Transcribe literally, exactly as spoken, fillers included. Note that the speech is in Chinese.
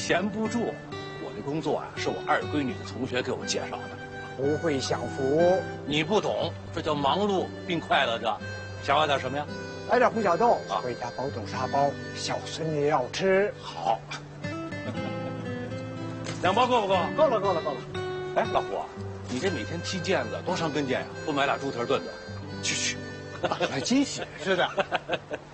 闲不住，我这工作啊，是我二闺女的同学给我介绍的。 不会享福。 你不懂，这叫忙碌并快乐着。想要点什么呀？ 来点红小豆， 啊回家包豆沙包，小孙女要吃。 好。两包够不够？ 够了，够了，够了。 哎，老胡啊，你这每天踢毽子多伤跟腱呀，不买俩猪蹄炖炖？去去， 打了鸡血似的。